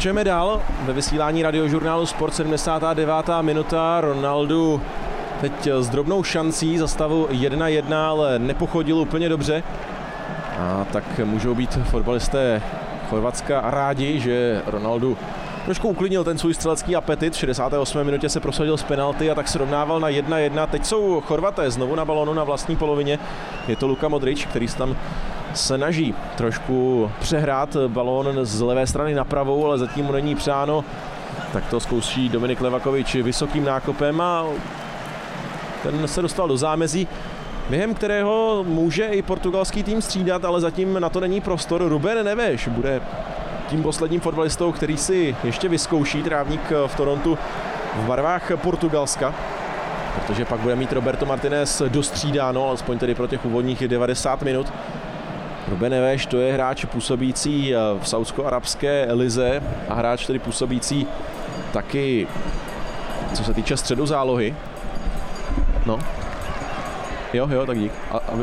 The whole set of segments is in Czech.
Pokračujeme dál ve vysílání radiožurnálu Sport, 79. minuta. Ronaldo teď s drobnou šancí za stavu 1-1, ale nepochodil úplně dobře. A tak můžou být fotbalisté Chorvatska rádi, že Ronaldo trošku uklidnil ten svůj střelecký apetit. V 68. minutě se prosadil z penalty a tak srovnával na 1-1. Teď jsou Chorvaté znovu na balonu na vlastní polovině. Je to Luka Modrić, který se tam snaží trošku přehrát balón z levé strany na pravou, ale zatím mu není přáno. Tak to zkouší Dominik Levakovič vysokým nákopem a ten se dostal do zámezí, během kterého může i portugalský tým střídat, ale zatím na to není prostor. Ruben Neves bude tím posledním fotbalistou, který si ještě vyzkouší trávník v Torontu v barvách Portugalska, protože pak bude mít Roberto Martinez dostřídáno, alespoň tedy pro těch úvodních 90 minut. Ruben Neves, to je hráč působící v saúdsko-arabské lize a hráč tedy působící taky, co se týče středu zálohy. No. Jo, tak dík.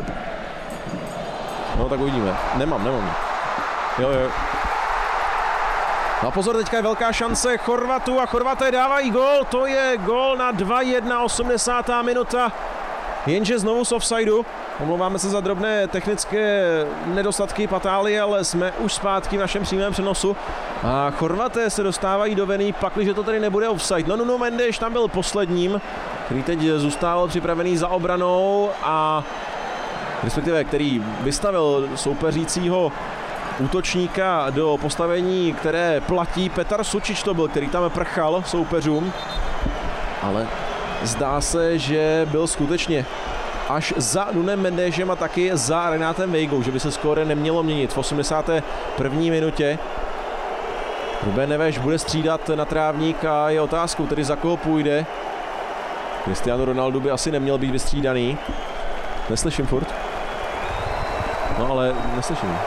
No tak uvidíme. Nemám. Jo. No a pozor, teďka je velká šance Chorvatů a Chorvaté dávají gól. To je gól na 2-1, 80. minuta. Jenže znovu z offsideu. Omlouváme se za drobné technické nedostatky patály, ale jsme už zpátky v našem přímém přenosu. A Chorvaté se dostávají do viny, pakliže to tady nebude offside. No, Nuno Mendes tam byl posledním, který teď zůstával připravený za obranou a respektive který vystavil soupeřícího útočníka do postavení, které platí. Petar Sučić to byl, který tam prchal soupeřům, ale zdá se, že byl skutečně až za Nunem Mendešem a taky za Renátem Vejgou, že by se skóre nemělo měnit. V 81. minutě Ruben Neves bude střídat na trávník a je otázkou tedy, za koho půjde. Cristiano Ronaldo by asi neměl být vystřídaný. Neslyším furt. No ale neslyším.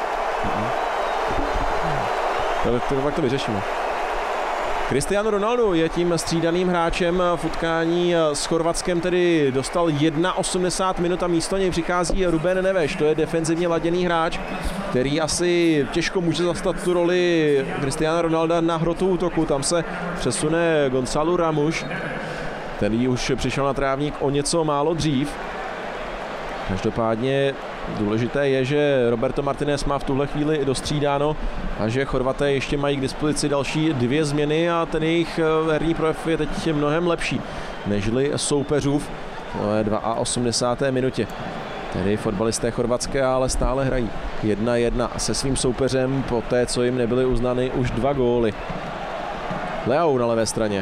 Tak to vyřešíme. Cristiano Ronaldo je tím střídaným hráčem v utkání s Chorvatskem, tedy dostal 1,80 minut a místo něj přichází Ruben Neves. To je defenzivně laděný hráč, který asi těžko může zastat tu roli Cristiano Ronalda na hrotu útoku. Tam se přesune Gonçalo Ramos, který už přišel na trávník o něco málo dřív. Každopádně důležité je, že Roberto Martinez má v tuhle chvíli dostřídáno a že Chorvaté ještě mají k dispozici další 2 změny a ten jejich herní projev je teď mnohem lepší nežli soupeřův v 82. minutě. Tedy fotbalisté chorvatské ale stále hrají 1-1 se svým soupeřem po té, co jim nebyly uznány už 2 góly. Leao na levé straně.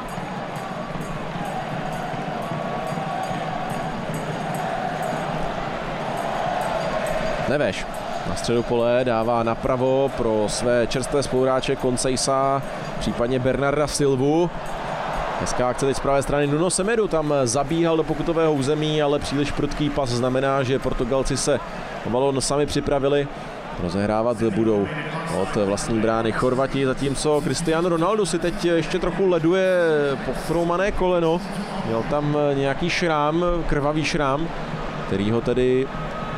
Neves na středu pole dává napravo pro své čerstvé spoluhráče Conceição, případně Bernarda Silvu. Hezká akce teď z pravé strany. Nuno Semedo tam zabíhal do pokutového území, ale příliš prudký pas znamená, že Portugalci se o balón sami připravili. Rozehrávat budou od vlastní brány Chorvati, zatímco Cristiano Ronaldo si teď ještě trochu leduje pochroumané koleno. Měl tam nějaký šrám, krvavý šrám, který ho tedy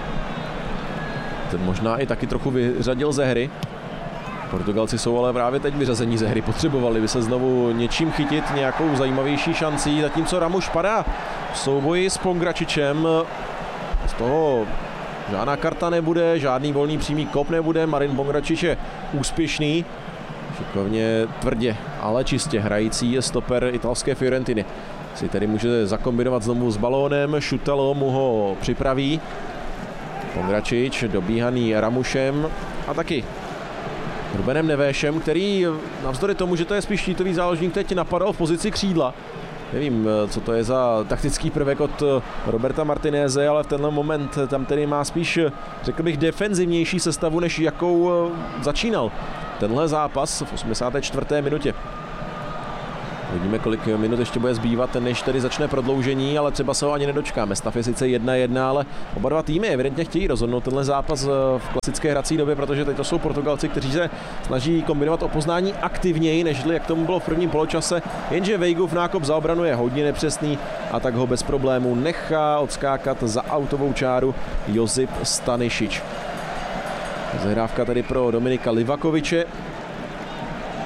možná i taky trochu vyřadil ze hry. Portugalci jsou ale právě teď vyřazení ze hry. Potřebovali by se znovu něčím chytit, nějakou zajímavější šancí, zatímco Ramos padá v souboji s Pongračičem. Z toho žádná karta nebude, žádný volný přímý kop nebude. Marin Pongračič je úspěšný, šikovně, tvrdě, ale čistě hrající stoper italské Fiorentiny. Si tedy může zakombinovat znovu s balónem, Šutalo mu ho připraví. Pongračič dobíhaný Ramušem a taky Rubenem Nevešem, který navzdory tomu, že to je spíš štítový záložník, teď napadal v pozici křídla. Nevím, co to je za taktický prvek od Roberta Martineze, ale v tenhle moment tam tedy má spíš, řekl bych, defenzivnější sestavu, než jakou začínal tenhle zápas v 84. minutě. Uvidíme, kolik minut ještě bude zbývat, než tedy začne prodloužení, ale třeba se ho ani nedočkáme. Stav je sice 1-1, ale oba dva týmy evidentně chtějí rozhodnout tenhle zápas v klasické hrací době, protože teď to jsou Portugalci, kteří se snaží kombinovat opoznání aktivněji, než jak tomu bylo v prvním poločase, jenže Vejgův nákop za obranu je hodně nepřesný a tak ho bez problémů nechá odskákat za autovou čáru Josip Stanišić. Zahrávka tady pro Dominika Livakoviče.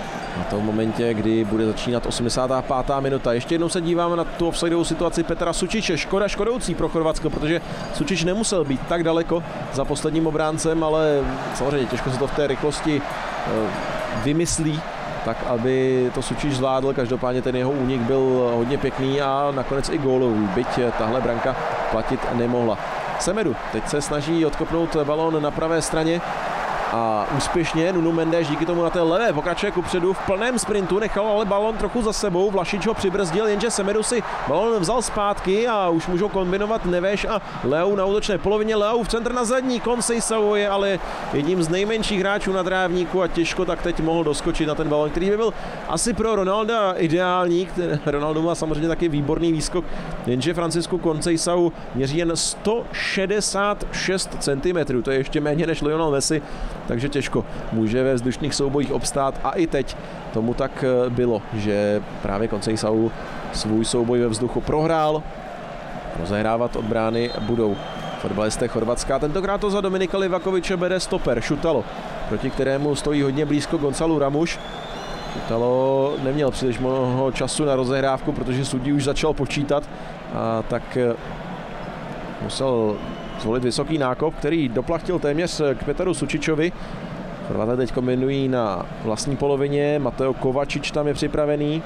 Na tom momentě, kdy bude začínat 85. minuta. Ještě jednou se díváme na tu offsideovou situaci Petra Sučiče. Škodoucí pro Chorvatsko, protože Sučič nemusel být tak daleko za posledním obráncem, ale samozřejmě těžko se to v té rychlosti vymyslí, tak aby to Sučič zvládl. Každopádně ten jeho únik byl hodně pěkný a nakonec i gólový, byť tahle branka platit nemohla. Semedo teď se snaží odkopnout balón na pravé straně a úspěšně Nuno Mendes díky tomu na té levé pokračuje kupředu v plném sprintu, nechal ale balón trochu za sebou, Vlašič ho přibrzdil, jenže Semedo si balón vzal zpátky a už můžou kombinovat Neves a Leao na útočné polovině. Leao v centr na zadní, Conceição je ale jedním z nejmenších hráčů na trávníku a těžko tak teď mohl doskočit na ten balón, který by byl asi pro Ronalda ideální. Ronaldo má samozřejmě taky výborný výskok, jenže Francisco Conceição měří jen 166 cm, to je ještě méně než Lionel Messi, takže těžko může ve vzdušných soubojích obstát a i teď tomu tak bylo, že právě Conceição svůj souboj ve vzduchu prohrál. Rozehrávat od brány budou fotbalisté Chorvatska. Tentokrát to za Dominika Livakoviče bere stoper Šutalo, proti kterému stojí hodně blízko Gonçalo Ramos. Šutalo neměl příliš mnoho času na rozehrávku, protože sudí už začal počítat, a tak musel zvolit vysoký nákop, který doplachtil téměř k Petru Sučičovi. Chorvaté teď kombinují na vlastní polovině, Mateo Kovačič tam je připravený.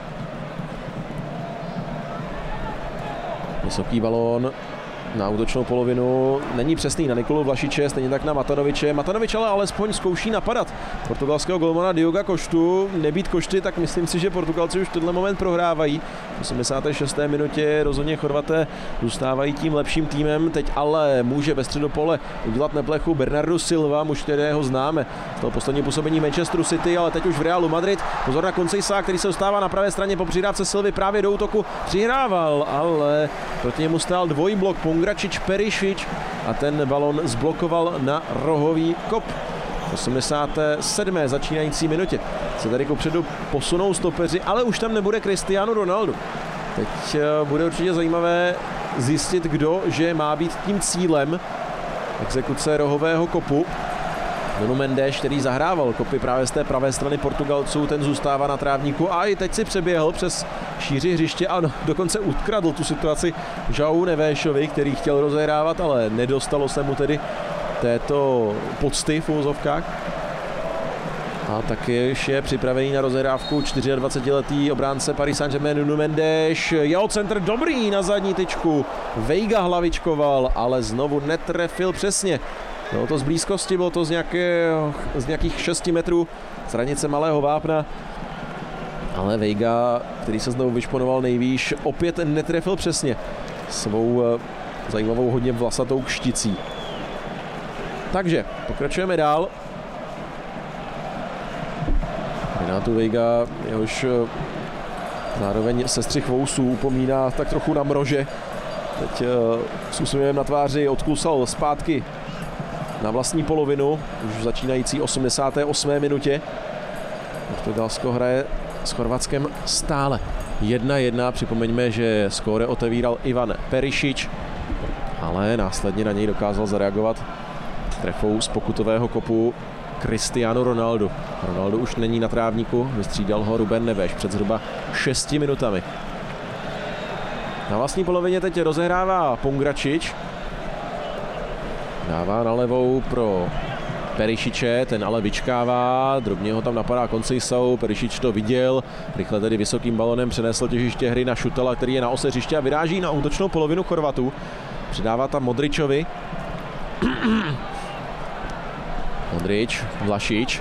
Vysoký balón na útočnou polovinu, není přesný na Nikolu Vlašiče, stejně tak na Matanoviče. Matanovič ale alespoň zkouší napadat portugalského golmana Dioga Costu. Nebýt Cošty, tak myslím si, že Portugalci už v tenhle moment prohrávají. V 86. minutě rozhodně Chorvaté zůstávají tím lepším týmem, teď ale může ve středu pole udělat neplechu Bernardo Silva, muž kterého známe z toho posledního působení Manchesteru City, ale teď už v Realu Madrid. Pozor na Conceição, který se dostává na pravé straně po přihrávce Silvy právě do útoku. Přihrával, ale proti němu stál dvojblok Pongračič Perišič a ten balon zblokoval na rohový kop. V 87. začínající minutě se tady kupředu posunou stopeři, ale už tam nebude Cristiano Ronaldo. Teď bude určitě zajímavé zjistit, kdo že má být tím cílem exekuce rohového kopu. Nuno Mendes, který zahrával kopy právě z té pravé strany Portugalců, ten zůstává na trávníku a i teď si přeběhl přes šíři hřiště a dokonce ukradl tu situaci João Nevešovi, který chtěl rozehrávat, ale nedostalo se mu tedy této pocty v úvozovkách. A taky je připravený na rozehrávku 24-letý obránce Paris Saint-Germain Nuno Mendes. Jeho centr dobrý na zadní tyčku. Veiga hlavičkoval, ale znovu netrefil přesně. Bylo to z blízkosti, bylo to z nějakých 6 metrů z hranice Malého Vápna. Ale Veiga, který se znovu vyšponoval nejvýš, opět netrefil přesně svou zajímavou hodně vlasatou kšticí. Takže pokračujeme dál. Renato Veiga, jehož zároveň sestřih vousů upomíná tak trochu na mrože. Teď s úsměvem na tváři odklusal zpátky na vlastní polovinu, už v začínající 88. minutě. Portugalsko hraje s Chorvatskem stále 1-1. Připomeňme, že skóre otevíral Ivan Perišič, ale následně na něj dokázal zareagovat trefou z pokutového kopu Cristiano Ronaldo. Ronaldo už není na trávníku, vystřídal ho Ruben Neves před zhruba 6 minutami. Na vlastní polovině teď rozehrává Pongračič. Dává na levou pro Perišiče, ten ale vyčkává, drobně ho tam napadá Conceição, Perišič to viděl, rychle tedy vysokým balonem přenesl těžiště hry na Šutala, který je na ose hřiště a vyráží na útočnou polovinu Chorvatů. Přidává tam Modričovi. Modrič, Vlašič.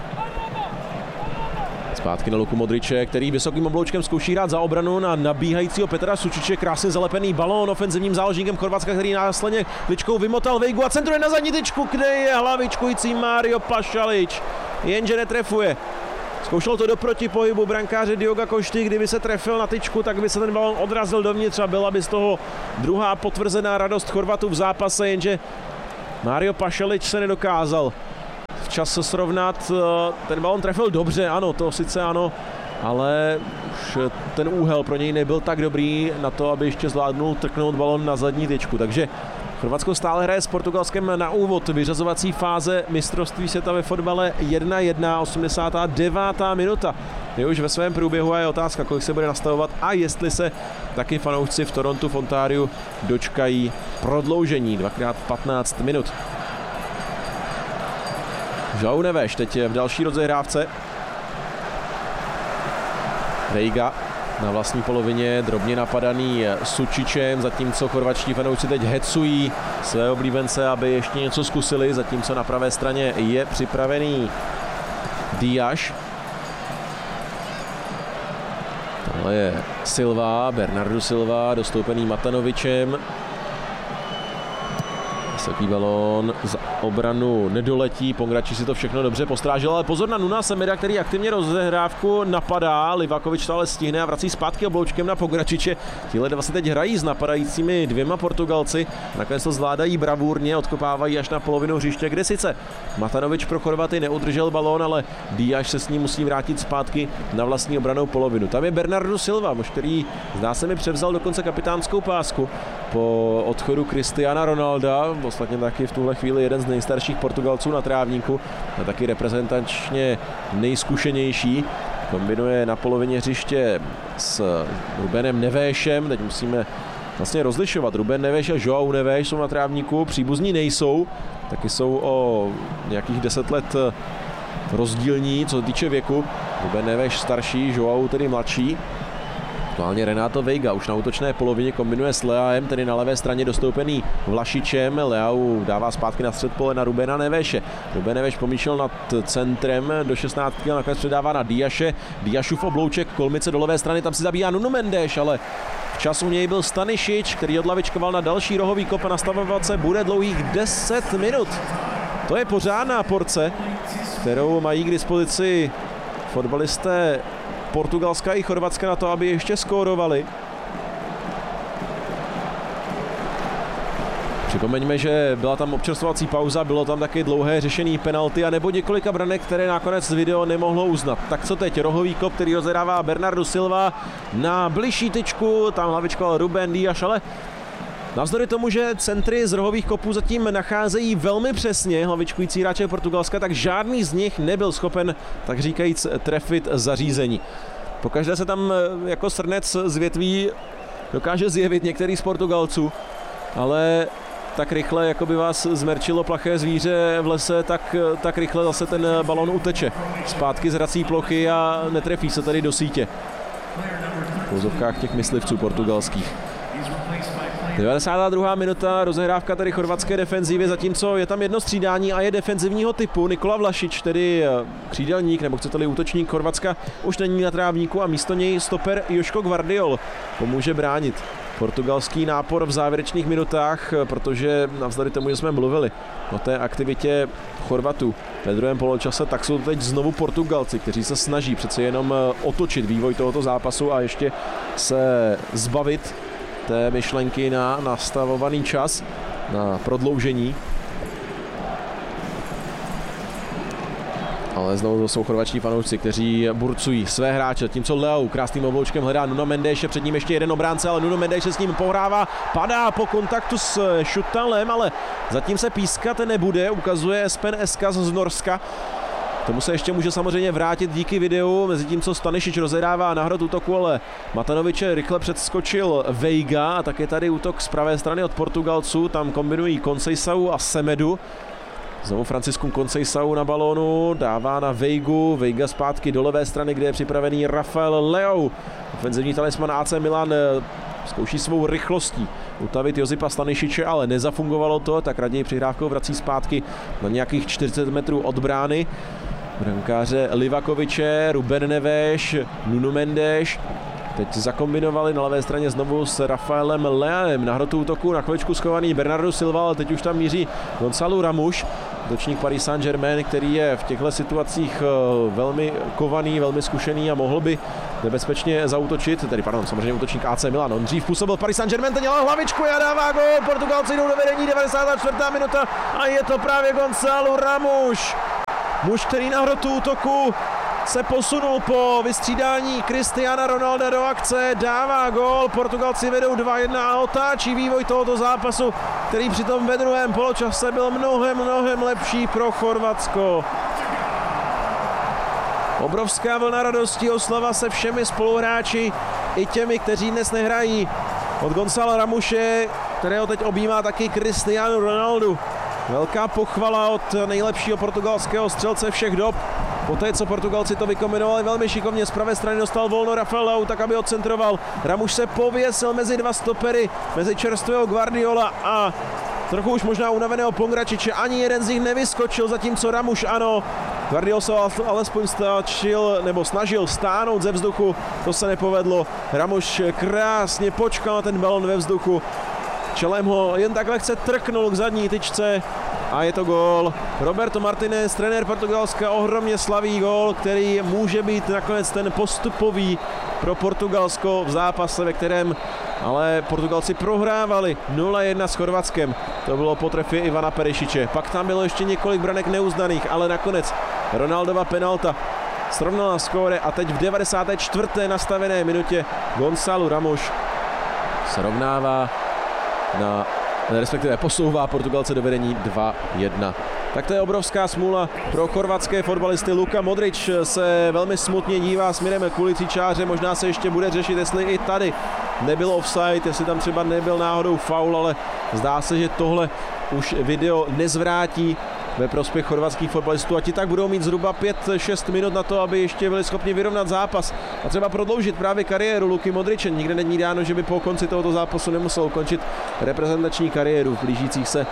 Zpátky na Luku Modriče, který vysokým obloučkem zkouší hrát za obranu na nabíhajícího Petra Sučiče. Krásně zalepený balón ofenzivním záložníkem Chorvatska, který následně kličkou vymotal Veigu a centruje na zadní tyčku, kde je hlavičkující Mario Pašalič. Jenže netrefuje. Zkoušel to do protipohybu brankáře Dioga Cošty, kdyby se trefil na tyčku, tak by se ten balón odrazil dovnitř a byla by z toho druhá potvrzená radost Chorvatů v zápase, jenže Mario Pašalič se nedokázal včas se srovnat. Ten balón trefil dobře, ano, to sice ano, ale už ten úhel pro něj nebyl tak dobrý na to, aby ještě zvládnul trknout balón na zadní tyčku. Takže Chorvatsko stále hraje s Portugalskem na úvod vyřazovací fáze mistrovství světa ve fotbale 1-1, 89. minuta. Je už ve svém průběhu a je otázka, kolik se bude nastavovat a jestli se taky fanoušci v Torontu v Ontáriu dočkají prodloužení 2x15 minut. João Neves teď v další rozehrávce. Veiga na vlastní polovině, drobně napadaný Sučičem, zatímco chorvatští fanoušci teď hecují své oblíbence, aby ještě něco zkusili, zatímco na pravé straně je připravený Díaz. Tohle je Silva, Bernardo Silva, dostoupený Matanovičem. Vysoký balón za obranu nedoletí, Pongrači si to všechno dobře postrážel, ale pozor na Nuna Semeda, který aktivně rozehrávku napadá, Livakovič to ale stihne a vrací zpátky obloučkem na Pongračiče. Tihle vlastně teď hrají s napadajícími dvěma Portugalci, nakonec to zvládají bravurně, odkopávají až na polovinu hřiště, kde sice Matanovič pro Chorvaty neudržel balón, ale Díaz se s ním musí vrátit zpátky na vlastní obranou polovinu. Tam je Bernardo Silva, který zdá se mi převzal dokonce kapitánskou pásku po odchodu Cristiana Ronalda, ostatně taky v tuhle chvíli jeden z nejstarších Portugalců na trávníku a taky reprezentačně nejzkušenější. Kombinuje na polovině hřiště s Rubenem Nevešem, teď musíme vlastně rozlišovat. Ruben Neves a João Neves jsou na trávníku, příbuzní nejsou, taky jsou o nějakých 10 let rozdílní, co se týče věku. Ruben Neves starší, João tedy mladší. Aktuálně Renato Veiga už na útočné polovině kombinuje s Leaem, tedy na levé straně dostoupený Vlašičem. Leao dává zpátky na střed pole na Rubena Neveše. Ruben Neves pomíšel nad centrem do 16 a nakonec předává na Díaše. Díašův oblouček, kolmice do levé strany, tam si zabíjá Nuno Mendes, ale včas u něj byl Stanišič, který odlavičkoval na další rohový kop a nastavovat se bude dlouhých 10 minut. To je pořádná porce, kterou mají k dispozici fotbalisté Portugalska i Chorvatska na to, aby ještě skórovali. Připomeňme, že byla tam občerstvovací pauza, bylo tam taky dlouhé řešení penalty a nebo několika branek, které nakonec video nemohlo uznat. Tak co teď? Rohový kop, který rozehrává Bernardo Silva na bližší tyčku, tam hlavičkoval Ruben Díaz, ale navzdory tomu, že centry z rohových kopů zatím nacházejí velmi přesně hlavičkující hráče Portugalska, tak žádný z nich nebyl schopen, tak říkajíc, trefit zařízení. Pokaždé se tam jako srnec z větví dokáže zjevit některý z Portugalců, ale tak rychle, jako by vás zmerčilo plaché zvíře v lese, tak rychle zase ten balon uteče zpátky z hrací plochy a netrefí se tady do sítě. V úzovkách těch myslivců portugalských. 92. minuta, rozehrávka tady chorvatské defenzivy, zatímco je tam jedno střídání a je defenzivního typu. Nikola Vlašič, tedy křídelník, nebo chcete-li útočník Chorvatska, už není na trávníku a místo něj stoper Joško Gvardiol pomůže bránit portugalský nápor v závěrečných minutách, protože navzdory tomu, že jsme mluvili o té aktivitě Chorvatů ve druhém poločase, tak jsou teď znovu Portugalci, kteří se snaží přece jenom otočit vývoj tohoto zápasu a ještě se zbavit té myšlenky na nastavovaný čas, na prodloužení. Ale znovu to jsou chorvatští fanoušci, kteří burcují své hráče, tím co Leao krásným obloučkem hledá Nuno Mendeše, před ním ještě jeden obránce, ale Nuno Mendes s ním pohrává, padá po kontaktu s Šutalem, ale zatím se pískat nebude, ukazuje Espen Eskas z Norska. Tomu se ještě může samozřejmě vrátit díky videu, mezi tím, co Stanišič rozehrává na hrot útoku, ale Matanoviče rychle předskočil Veiga a tak je tady útok z pravé strany od Portugalců, tam kombinují Conceição a Semedu. Znovu Franciscum Conceição na balónu, dává na Veigu, Veiga zpátky do levé strany, kde je připravený Rafael Leao. Ofenzivní talisman AC Milan zkouší svou rychlostí utavit Josipa Stanišiče, ale nezafungovalo to, tak raději přihrávkou vrací zpátky na nějakých 40 metrů od brány. Brankáře Livakoviče, Ruben Neves, Nuno Mendes. Teď zakombinovali na levé straně znovu s Rafaelem Leaem. Na hrotu útoku na chviličku schovaný Bernardo Silva, ale teď už tam míří Gonçalo Ramos, útočník Paris Saint-Germain, který je v těchto situacích velmi kovaný, velmi zkušený a mohl by nebezpečně zaútočit. Tedy pardon, samozřejmě útočník AC Milan. On dřív působil Paris Saint-Germain, ten dělal hlavičku a dává gól. Portugalci jdou do vedení, 94. minuta a je to právě Gonçalo Ramos. Muž, který na hrotu útoku se posunul po vystřídání Cristiana Ronalda do akce, dává gól, Portugalci vedou 2-1 a otáčí vývoj tohoto zápasu, který přitom ve druhém poločase byl mnohem lepší pro Chorvatsko. Obrovská vlna radosti, oslava se všemi spoluhráči, i těmi, kteří dnes nehrají. Od Gonçala Ramuše, kterého teď objímá taky Cristiano Ronaldo. Velká pochvala od nejlepšího portugalského střelce všech dob. Poté, co Portugalci to vykombinovali velmi šikovně, z pravé strany dostal volno Rafael Leão, tak aby odcentroval. Ramuš se pověsil mezi dva stopery, mezi čerstvého Guardiola a trochu už možná unaveného Pongračiče. Ani jeden z nich nevyskočil, zatímco Ramuš ano. Guardiola se alespoň snažil stáhnout ze vzduchu, to se nepovedlo. Ramuš krásně počkal na ten balon ve vzduchu. Čelem ho jen tak lehce trknul k zadní tyčce a je to gól. Roberto Martinez, trenér Portugalska, ohromně slaví gól, který může být nakonec ten postupový pro Portugalsko v zápase, ve kterém ale Portugalci prohrávali 0-1 s Chorvatskem. To bylo po trefě Ivana Perišiče. Pak tam bylo ještě několik branek neuznaných, ale nakonec Ronaldova penalta srovnala skóre a teď v 94. nastavené minutě Gonçalo Ramos srovnává respektive posouvá Portugalce do vedení 2-1. Tak to je obrovská smůla pro chorvatské fotbalisty. Luka Modrić se velmi smutně dívá směrem k ulici Čáře, možná se ještě bude řešit, jestli i tady nebyl offside, jestli tam třeba nebyl náhodou faul, ale zdá se, že tohle už video nezvrátí ve prospěch chorvatských fotbalistů a ti tak budou mít zhruba 5-6 minut na to, aby ještě byli schopni vyrovnat zápas a třeba prodloužit právě kariéru Luky Modriče. Nikde není dáno, že by po konci tohoto zápasu nemusel ukončit reprezentační kariéru v blížících se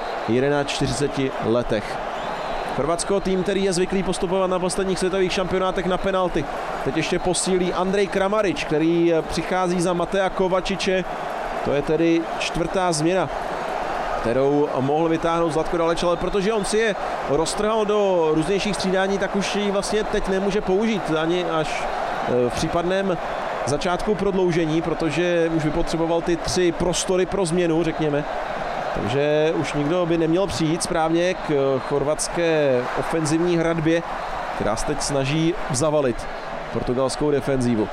41 letech. Chorvatsko, tým, který je zvyklý postupovat na posledních světových šampionátech na penalty. Teď ještě posílí Andrej Kramarič, který přichází za Matea Kovačiče. To je tedy čtvrtá změna, kterou mohl vytáhnout Zlatko Daleč, ale protože on si je roztrhal do různějších střídání, tak už ji vlastně teď nemůže použít ani až v případném začátku prodloužení, protože už by potřeboval ty 3 prostory pro změnu, řekněme. Takže už nikdo by neměl přijít správně k chorvatské ofenzivní hradbě, která se teď snaží zavalit portugalskou defenzívu.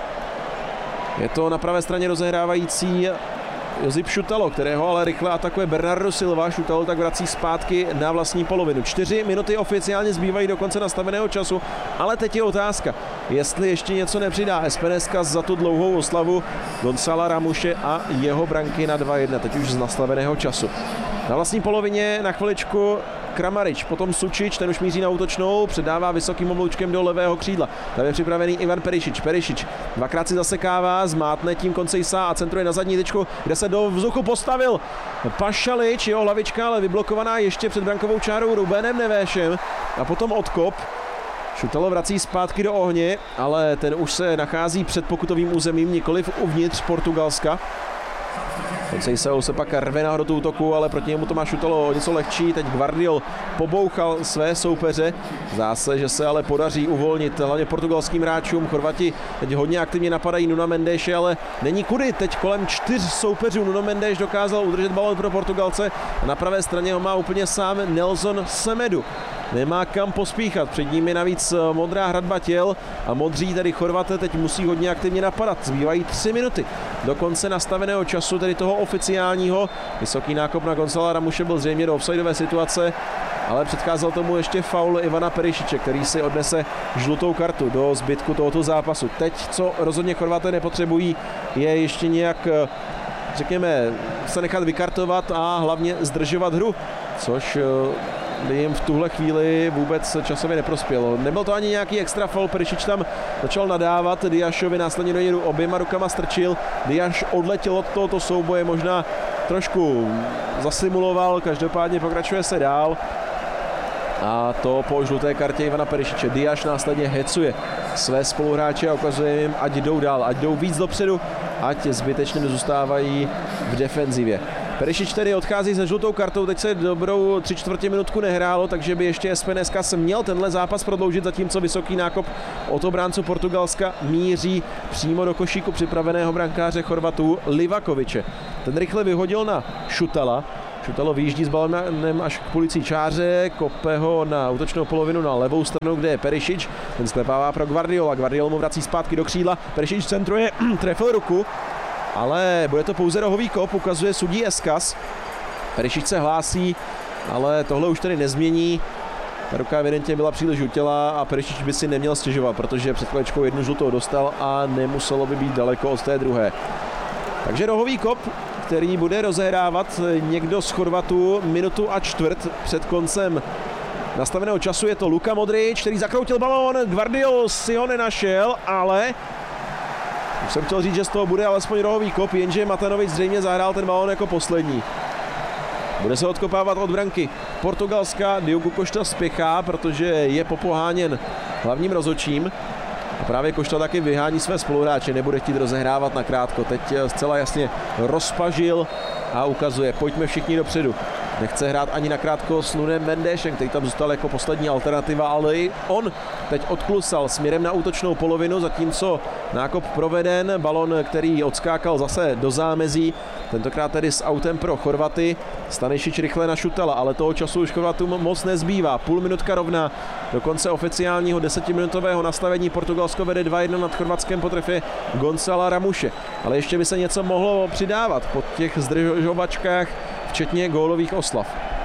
Je to na pravé straně rozehrávající Josip Šutalo, kterého ale rychle atakuje Bernardo Silva. Šutalo tak vrací zpátky na vlastní polovinu. 4 minuty oficiálně zbývají do konce nastaveného času, ale teď je otázka, jestli ještě něco nepřidá Espeneska za tu dlouhou oslavu Gonçala Ramuše a jeho branky na 2-1, teď už z nastaveného času. Na vlastní polovině na chviličku Kramarič, potom Sučič, ten už míří na útočnou, předává vysokým obloučkem do levého křídla. Tady je připravený Ivan Perišič. Perišič dvakrát si zasekává, zmátne tím Conceição a centruje na zadní tyčku, kde se do vzduchu postavil Pašalič, jeho hlavička ale vyblokovaná ještě před brankovou čárou Rubenem Nevéšem a potom odkop. Šutalo vrací zpátky do ohně, ale ten už se nachází před pokutovým územím, nikoliv uvnitř Portugalska. Conceição se pak rve na hrotu útoku, ale proti němu to má Šutalo něco lehčí. Teď Guardiol pobouchal své soupeře. Zdá se, že se ale podaří uvolnit hlavně portugalským hráčům. Chorvati teď hodně aktivně napadají Nuno Mendeše, ale není kudy. Teď kolem 4 soupeřů Nuno Mendes dokázal udržet balón pro Portugalce. A na pravé straně ho má úplně sám Nelson Semedo. Nemá kam pospíchat, před ním je navíc modrá hradba těl a modří tedy Chorvaté teď musí hodně aktivně napadat. Zbývají 3 minuty do konce nastaveného času, tedy toho oficiálního. Vysoký nákop na Gonçala Ramuše byl zřejmě do offsideové situace, ale předcházel tomu ještě faul Ivana Perišiče, který si odnese žlutou kartu do zbytku tohoto zápasu. Teď, co rozhodně Chorvaté nepotřebují, je ještě nějak, řekněme, se nechat vykartovat a hlavně zdržovat hru, což by jim v tuhle chvíli vůbec časově neprospělo. Nebyl to ani nějaký extra faul, Perišič tam začal nadávat Diašovi, následně do něj oběma rukama strčil. Diaš odletěl od tohoto souboje, možná trošku zasimuloval, každopádně pokračuje se dál. A to po žluté kartě Ivana Perišiče. Diaš následně hecuje své spoluhráče a ukazuje jim, ať jdou dál, ať jdou víc dopředu, ať zbytečně nezůstávají v defenzivě. Perišič tedy odchází se žlutou kartou, teď se dobrou 3/4 minutku nehrálo, takže by ještě Espeneska se měl tenhle zápas prodloužit, zatímco vysoký nákop od obráncu Portugalska míří přímo do košíku připraveného brankáře Chorvatů Livakoviče. Ten rychle vyhodil na Šutala, Šutalo vyjíždí s balonem až k půlicí čáře, kope ho na útočnou polovinu na levou stranu, kde je Perišič. Ten sklepává pro Guardiola. Guardiola mu vrací zpátky do křídla. Perišič centruje, trefil ruku, ale bude to pouze rohový kop, ukazuje sudí Escas. Perišič se hlásí, ale tohle už tedy nezmění. Ta ruka evidentně byla příliš utělá a Perišič by si neměl stěžovat, protože před chvíličkou jednu žlutou dostal a nemuselo by být daleko od té druhé. Takže rohový kop, který bude rozehrávat někdo z Chorvatů minutu a čtvrt před koncem nastaveného času. Je to Luka Modrič, který zakroutil balón, Guardiol si ho nenašel, ale už jsem chtěl říct, že z toho bude alespoň rohový kop, jenže Matanovič zřejmě zahrál ten balón jako poslední. Bude se odkopávat od branky Portugalska, Diogo Costa spěchá, protože je popoháněn hlavním rozhodčím. A právě Costa taky vyhání své spoluhráče, nebude chtít rozehrávat nakrátko. Teď zcela jasně rozpažil a ukazuje, pojďme všichni dopředu. Nechce hrát ani nakrátko s Nunem Mendešem, který tam zůstal jako poslední alternativa, ale i on teď odklusal směrem na útočnou polovinu, zatímco nákop proveden, balon, který odskákal zase do zámezí, tentokrát tedy s autem pro Chorvaty. Stanišič rychle na Šutala, ale toho času už Chorvatům moc nezbývá. Půl minutka rovná do konce oficiálního 10minutového nastavení. Portugalsko vede 2-1 nad Chorvatskem po trefě Gonçala Ramuše. Ale ještě by se něco mohlo přidávat po těch zdržovačkách, včetně gólových oslav.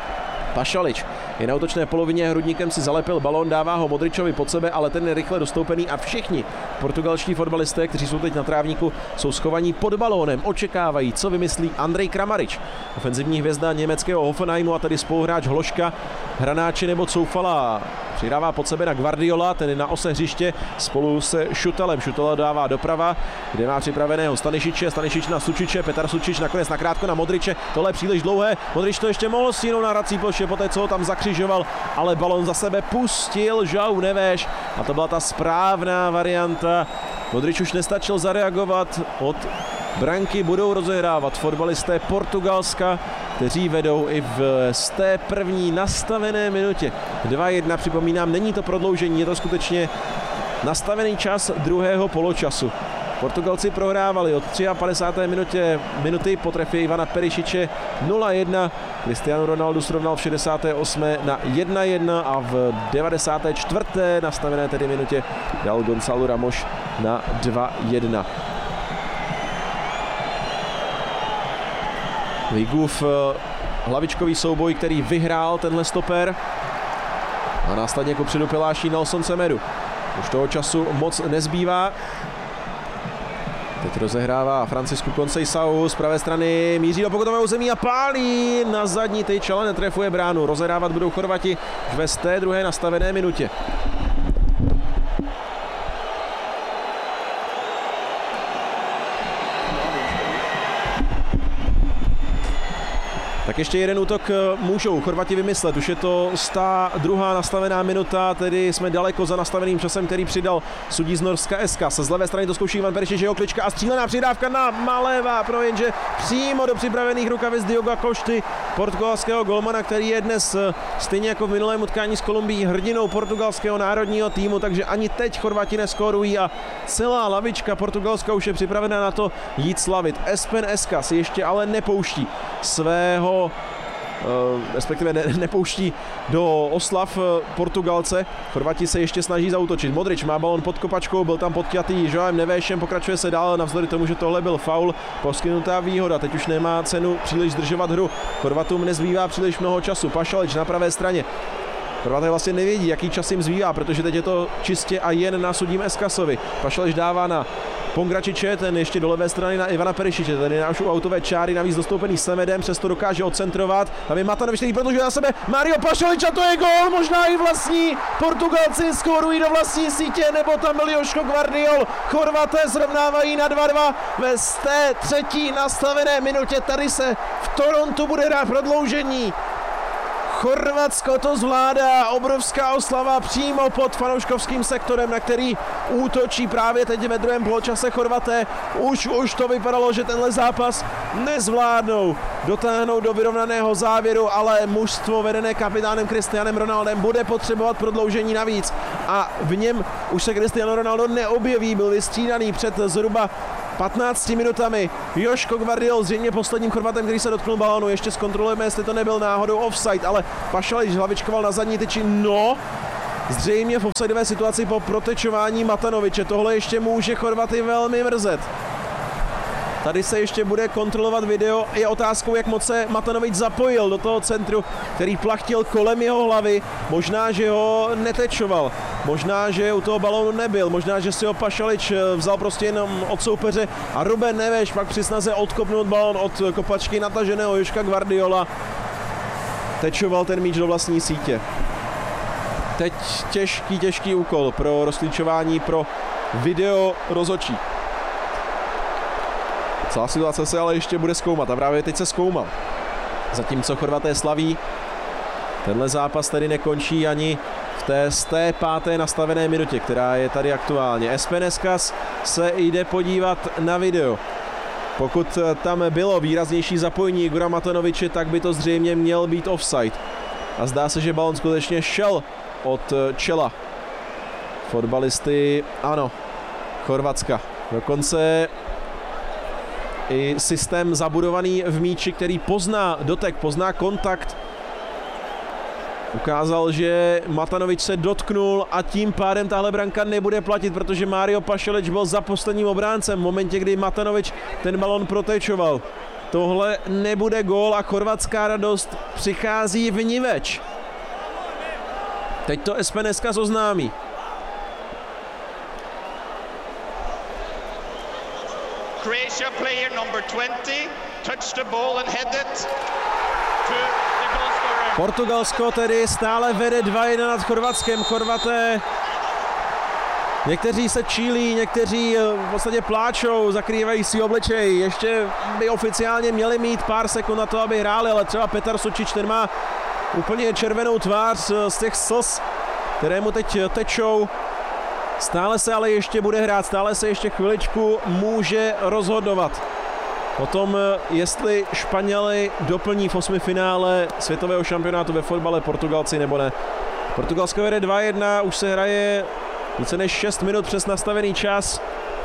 Pašalič je na útočné polovině, hrudníkem si zalepil balón, dává ho Modričovi pod sebe, ale ten je rychle dostoupený a všichni portugalští fotbalisté, kteří jsou teď na trávníku, jsou schovaní pod balónem, očekávají, co vymyslí Andrej Kramarič. Ofenzivní hvězda německého Hoffenheimu a tedy spoluhráč Hloška, Hranáči nebo Coufala přidává pod sebe na Guardiola, ten je na ose hřiště spolu se Šutalem. Šutala dává doprava, kde má připraveného Stanišiče, Stanišič na Sučiče, Petar Sučič nakonec nakrátko na Modriče, tohle je příliš dlouhé, Modrič to ještě mohl stihnout na hrací ploše, poté co ho tam zakřižoval, ale balon za sebe pustil João Neves a to byla ta správná varianta. Modrič už nestačil zareagovat, od branky budou rozehrávat fotbalisté Portugalska, kteří vedou i z té první nastavené minutě. 2-1, připomínám, není to prodloužení, je to skutečně nastavený čas druhého poločasu. Portugalci prohrávali od 53. minuty po trefě Ivana Perišiče 0-1. Cristiano Ronaldo srovnal v 68. na 1-1 a v 94. nastavené tedy minutě dal Gonçalo Ramos na 2-1. Ligův hlavičkový souboj, který vyhrál tenhle stoper. A následně kupředu piláší Nelson Semedo. Už toho času moc nezbývá. Teď rozehrává Francisco Conceição z pravé strany, míří do pokutového zemí a pálí na zadní tyč, ale netrefuje bránu. Rozehrávat budou Chorvati už ve té druhé nastavené minutě. Tak ještě jeden útok můžou Chorvati vymyslet, už je to 102. nastavená minuta, tedy jsme daleko za nastaveným časem, který přidal sudí z Norska Escas. Z levé strany to zkouší Ivan Perišič, jeho klička a střílená přidávka na Maléva, jenže přímo do připravených rukavic Dioga Costy, portugalského golmana, který je dnes stejně jako v minulém utkání s Kolumbií hrdinou portugalského národního týmu, takže ani teď Chorvati neskorují a celá lavička Portugalska už je připravena na to jít slavit. Espen Escas ještě ale nepouští svého respektive nepouští do oslav Portugalce. Chorvati se ještě snaží zaútočit. Modrič má balon pod kopačkou, byl tam podťatý João Nevešem, pokračuje se dál navzdory tomu, že tohle byl faul. Poskytnutá výhoda, teď už nemá cenu příliš zdržovat hru. Chorvatům nezbývá příliš mnoho času. Pašalič na pravé straně. Chorvaté vlastně nevědí, jaký čas jim zbývá, protože teď je to čistě a jen na sudím Escasovi. Pašalič dává na Pongračiče, ten ještě do levé strany na Ivana Perišiče, ten je náš u autové čáry, navíc dostoupený Semedem, přesto dokáže odcentrovat. Tam je Matanovič, který prodlužuje na sebe Mario Pašalič a to je gól, možná i vlastní. Portugalci skórují do vlastní sítě, nebo tam byl Joško Guardiol. Chorvaté srovnávají na 2-2 ve té třetí nastavené minutě. Tady se v Torontu bude hrát prodloužení. Chorvatsko to zvládá, obrovská oslava přímo pod fanouškovským sektorem, na který útočí právě teď ve druhém poločase Chorvaté. Už to vypadalo, že tenhle zápas nezvládnou dotáhnout do vyrovnaného závěru, ale mužstvo vedené kapitánem Cristianem Ronaldem bude potřebovat prodloužení navíc a v něm už se Cristiano Ronaldo neobjeví, byl vystřídaný před zhruba 15 minutami. Joško Gvardiol, zřejmě posledním Chorvatem, který se dotknul balónu. Ještě zkontrolujeme, jestli to nebyl náhodou offside, ale Pašalič hlavičkoval na zadní tyči. No, zřejmě v offsideové situaci po protečování Matanoviče. Tohle ještě může Chorvaty velmi mrzet. Tady se ještě bude kontrolovat video. Je otázkou, jak moc se Matanovič zapojil do toho centru, který plachtil kolem jeho hlavy. Možná, že ho netečoval. Možná, že u toho balónu nebyl. Možná, že si ho Pašalič vzal prostě jenom od soupeře a Ruben Neves pak při snaze odkopnout balón od kopačky nataženého Joška Gvardiola tečoval ten míč do vlastní sítě. Teď těžký úkol pro rozklíčování pro video rozhodčí. Celá situace se ale ještě bude zkoumat a právě teď se zkoumá. Zatímco Chorvaté slaví, tenhle zápas tedy nekončí ani v té 105. nastavené minutě, která je tady aktuálně. Espeneskas se jde podívat na video. Pokud tam bylo výraznější zapojení Igora Matanoviče, tak by to zřejmě měl být offside. A zdá se, že balon skutečně šel od čela fotbalisty, ano, Chorvatska. Dokonce i systém zabudovaný v míči, který pozná dotek, pozná kontakt, ukázal, že Matanovič se dotknul a tím pádem tahle branka nebude platit, protože Mario Pašalič byl za posledním obráncem v momentě, kdy Matanovič ten balon protečoval. Tohle nebude gól a chorvatská radost přichází vniveč. Teď to Espeneskas oznámí. Croatia player number 20 touched the ball and headed to the goal scorer. Portugalsko tedy stále vede 2-1 nad Chorvatskem. Chorvaté, někteří se čílí, někteří v podstatě pláčou, zakrývají si obličej. Ještě by oficiálně měli mít pár sekund na to, aby hráli, ale třeba Petar Sučić, ten má úplně červenou tvář z těch slz, které mu teď tečou. Stále se ale ještě bude hrát, stále se ještě chviličku může rozhodovat o tom, jestli Španěli doplní v 8. finále světového šampionátu ve fotbale Portugalci nebo ne. Portugalsko vede 2-1, už se hraje více než 6 minut přes nastavený čas.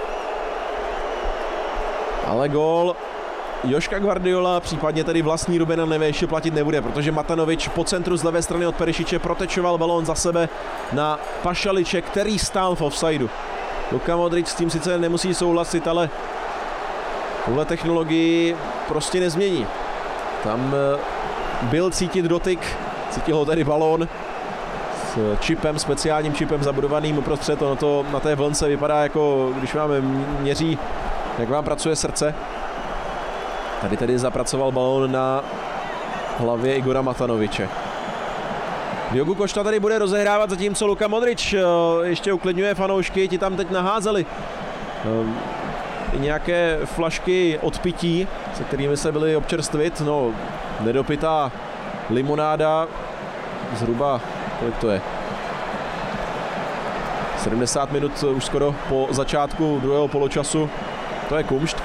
Ale gól Joška Gvardiola, případně tedy vlastní Rubena Neveše platit nebude, protože Matanovič po centru z levé strany od Perišiče protečoval balón za sebe na Pašaliče, který stál v offsideu. Luka Modrić s tím sice nemusí souhlasit, ale tuhle technologii prostě nezmění. Tam byl cítit dotyk, cítil ho tedy balón s čipem, speciálním čipem zabudovaným uprostřed. Ono to na té vlnce vypadá, jako když vám měří, jak vám pracuje srdce. Tady tedy zapracoval balón na hlavě Igora Matanoviče. Diogo Costa tady bude rozehrávat, zatímco Luka Modrić ještě uklidňuje fanoušky, ti tam teď naházeli nějaké flašky od pití, se kterými se byli občerstvit. No, nedopitá limonáda, zhruba, kolik to je? 70 minut už skoro po začátku druhého poločasu, to je kumšt.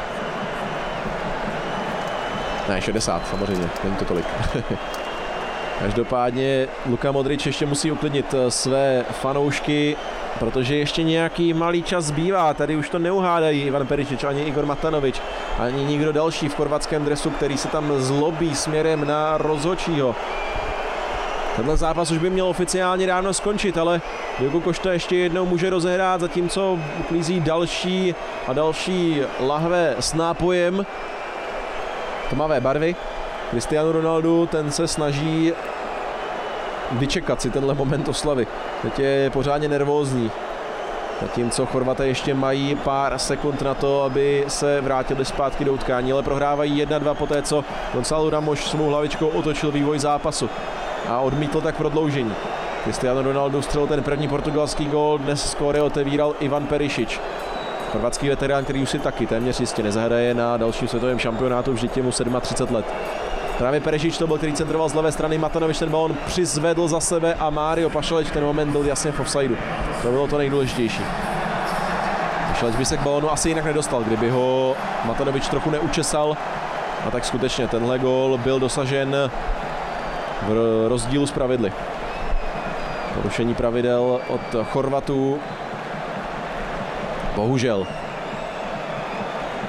Ne, 60 samozřejmě, není to tolik. Každopádně Luka Modrić ještě musí uklidnit své fanoušky, protože ještě nějaký malý čas zbývá. Tady už to neuhádají Ivan Perišič, ani Igor Matanovič, ani nikdo další v chorvatském dresu, který se tam zlobí směrem na rozhodčího. Tenhle zápas už by měl oficiálně dávno skončit, ale Diogo Costa ještě jednou může rozehrát, zatímco uklízí další a další lahve s nápojem. Tmavé barvy. Cristiano Ronaldo, ten se snaží vyčekat si tenhle moment oslavy. Teď je pořádně nervózní. Zatímco Chorvaté ještě mají pár sekund na to, aby se vrátili zpátky do utkání, ale prohrávají 1-2 poté, co Gonzalo Ramos svou hlavičkou otočil vývoj zápasu a odmítl tak prodloužení. Cristiano Ronaldo vstřelil ten první portugalský gól, dnes skóre otevíral Ivan Perišič. Chorvatský veterán, který už si taky téměř jistě nezahraje na dalším světovém šampionátu, vždyť je mu 37 let. Právě Perišič to byl, který centroval z levé strany, Matanovič ten balon přizvedl za sebe a Mario Pašalič ten moment byl jasně v offsideu. To bylo to nejdůležitější. Pašalič by se k balonu asi jinak nedostal, kdyby ho Matanovič trochu neučesal. A tak skutečně tenhle gól byl dosažen v rozdílu s pravidly. Porušení pravidel od Chorvatů. Bohužel.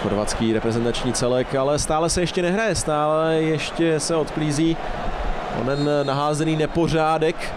chorvatský reprezentační celek, ale stále se ještě nehraje, stále ještě se odklízí onen naházený nepořádek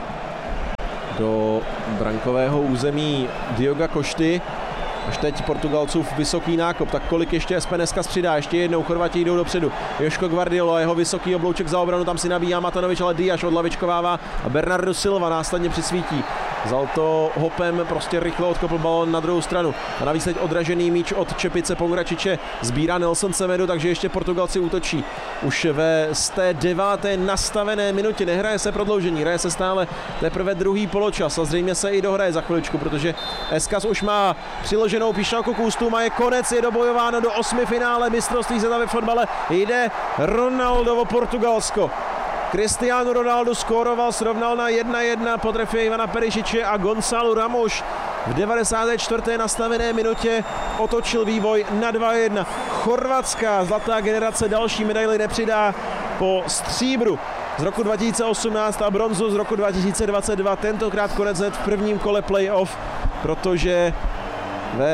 do brankového území Dioga Cošty. Až teď Portugalcův vysoký nákop, tak kolik ještě Espeneskas přidá, ještě jednou Chorvati jdou dopředu. Joško Gvardiol a jeho vysoký oblouček za obranu, tam si nabíjá Matanovič, ale Diaz odlavičkovává a Bernardo Silva následně přisvítí. Vzal to hopem, prostě rychle odkopl balon na druhou stranu. A navíc teď odražený míč od Čepice Pongračiče sbírá Nelson Semedo, takže ještě Portugalci útočí. Už ve 109. nastavené minutě, nehraje se prodloužení, hraje se stále teprve druhý poločas a zřejmě se i dohraje za chviličku, protože Eskas už má přiloženou píšťalku k ústům a je konec, je dobojováno do 8. finále mistrovství světa ve fotbale. Jde Ronaldovo Portugalsko. Cristiano Ronaldo skóroval, srovnal na 1-1 po trefě Ivana Perišiče a Gonçalo Ramos v 94. nastavené minutě otočil vývoj na 2-1. Chorvatská zlatá generace další medaili nepřidá po stříbru z roku 2018 a bronzu z roku 2022. Tentokrát konec hned v prvním kole playoff, protože ve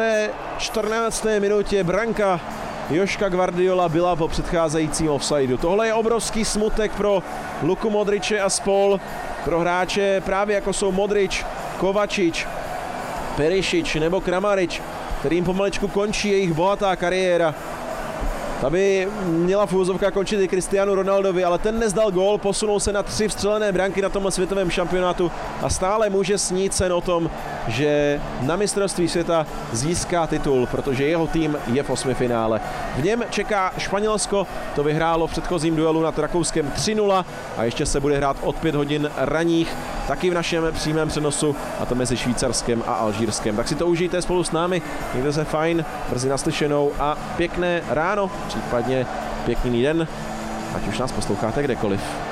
114. minutě branka Joška Gvardiola byla po předcházejícím offsideu. Tohle je obrovský smutek pro Luku Modriče a spol, pro hráče právě jako jsou Modrič, Kovačič, Perišič nebo Kramarič, kterým pomalečku končí jejich bohatá kariéra. Ta by měla v úvozovkách končit i Cristiano Ronaldovi, ale ten nezdal gól, posunul se na 3 vstřelené branky na tomhle světovém šampionátu a stále může snít sen o tom, že na mistrovství světa získá titul, protože jeho tým je v 8. finále. V něm čeká Španělsko, to vyhrálo v předchozím duelu nad Rakouskem 3-0 a ještě se bude hrát od 5 hodin ranních, taky v našem přímém přenosu, a to mezi Švýcarskem a Alžírskem. Tak si to užijte spolu s námi, mějte se fajn, brzy naslyšenou a pěkné ráno, případně pěkný den, ať už nás posloucháte kdekoliv.